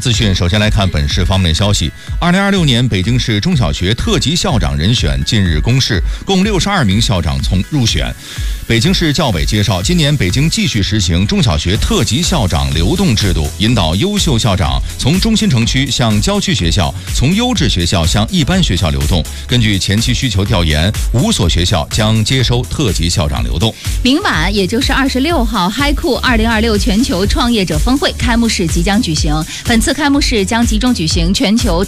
资讯，首先来看本市方面的消息。2026年北京市中小学特级校长人选近日公示，共62名校长入选。北京市教委介绍，今年北京继续实行中小学特级校长流动制度，引导优秀校长从中心城区向郊区学校，从优质学校向一般学校流动。根据前期需求调研，5所学校将接收特级校长流动。 明晚，也就是26号，嗨酷2026全球创业者峰会开幕式即将举行。本次开幕式将集中举行全球